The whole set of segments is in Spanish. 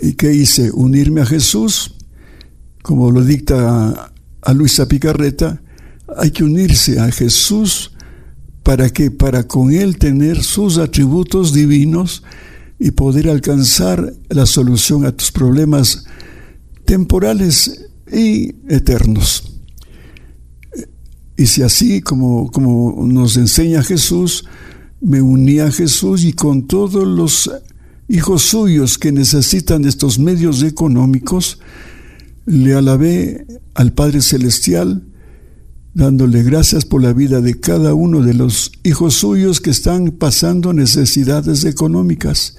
¿Y qué hice? Unirme a Jesús, como lo dicta a Luisa Picarreta. Hay que unirse a Jesús. ¿Para qué? Para con Él tener sus atributos divinos y poder alcanzar la solución a tus problemas temporales y eternos. Y si así, como nos enseña Jesús, me uní a Jesús, y con todos los hijos suyos que necesitan de estos medios económicos, le alabé al Padre Celestial, dándole gracias por la vida de cada uno de los hijos suyos que están pasando necesidades económicas.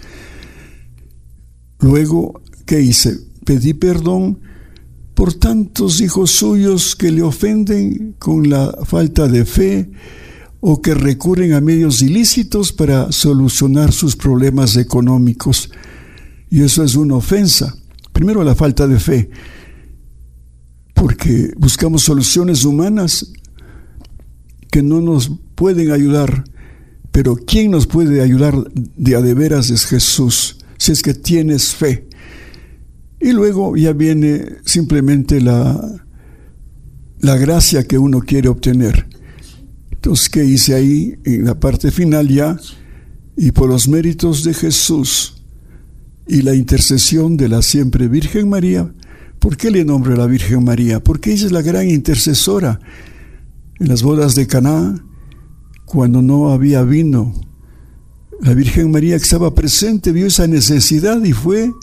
Luego, ¿qué hice? Pedí perdón por tantos hijos suyos que le ofenden con la falta de fe o que recurren a medios ilícitos para solucionar sus problemas económicos. Y eso es una ofensa. Primero, la falta de fe, porque buscamos soluciones humanas que no nos pueden ayudar, pero quien nos puede ayudar de a de veras es Jesús, si es que tienes fe. Y luego ya viene simplemente la gracia que uno quiere obtener. Entonces, ¿qué hice ahí en la parte final ya? Y por los méritos de Jesús y la intercesión de la siempre Virgen María. ¿Por qué le nombro a la Virgen María? Porque ella es la gran intercesora. En las bodas de Caná, cuando no había vino, la Virgen María, que estaba presente, vio esa necesidad y fue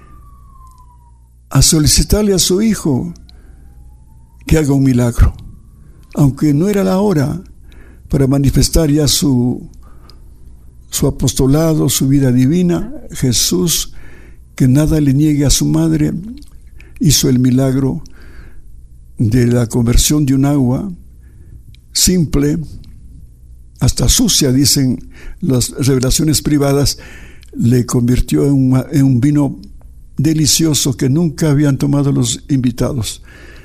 a solicitarle a su hijo que haga un milagro, aunque no era la hora para manifestar ya su apostolado, su vida divina. Jesús, que nada le niegue a su madre, hizo el milagro de la conversión de un agua simple, hasta sucia, dicen las revelaciones privadas, le convirtió en un vino delicioso que nunca habían tomado los invitados.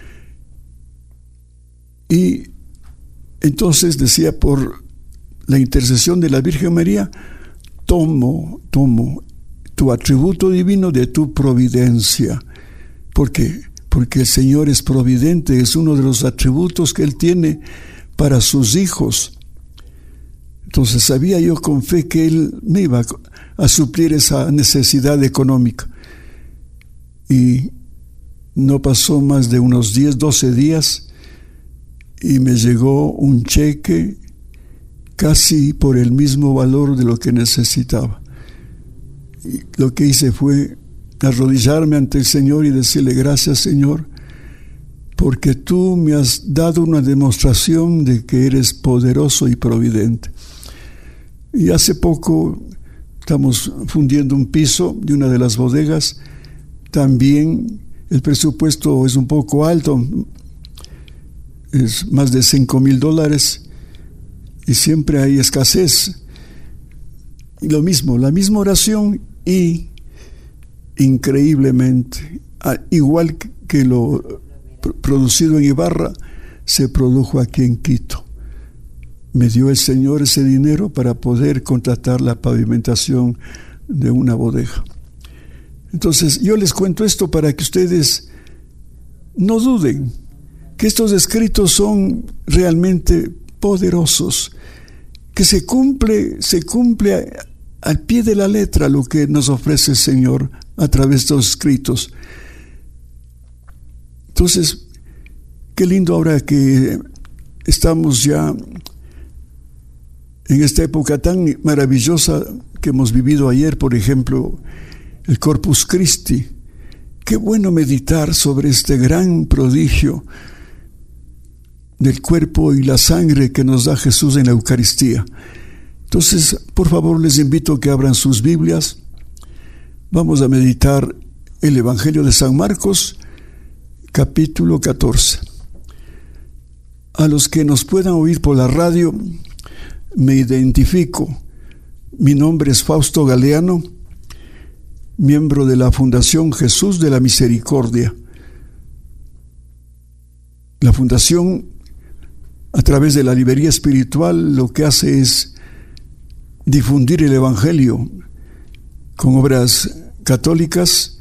Y entonces decía, por la intercesión de la Virgen María, tomo tu atributo divino de tu providencia. ¿Por qué? Porque el Señor es providente, es uno de los atributos que Él tiene para sus hijos. Entonces sabía yo con fe que Él me iba a suplir esa necesidad económica. Y no pasó más de unos 10, 12 días y me llegó un cheque casi por el mismo valor de lo que necesitaba. Y lo que hice fue arrodillarme ante el Señor y decirle: gracias, Señor, porque tú me has dado una demostración de que eres poderoso y providente. Y hace poco estamos fundiendo un piso de una de las bodegas. También el presupuesto es un poco alto, es más de $5,000, y siempre hay escasez. Y lo mismo, la misma oración, y increíblemente, igual que lo producido en Ibarra, se produjo aquí en Quito. Me dio el Señor ese dinero para poder contratar la pavimentación de una bodega. Entonces, yo les cuento esto para que ustedes no duden que estos escritos son realmente poderosos, que se cumple al pie de la letra lo que nos ofrece el Señor a través de estos escritos. Entonces, qué lindo ahora que estamos ya en esta época tan maravillosa que hemos vivido ayer, por ejemplo, el Corpus Christi. Qué bueno meditar sobre este gran prodigio del cuerpo y la sangre que nos da Jesús en la Eucaristía. Entonces, por favor, les invito a que abran sus Biblias. Vamos a meditar el Evangelio de San Marcos, capítulo 14. A los que nos puedan oír por la radio, me identifico. Mi nombre es Fausto Galeano, miembro de la Fundación Jesús de la Misericordia. La Fundación, a través de la librería espiritual, lo que hace es difundir el Evangelio con obras católicas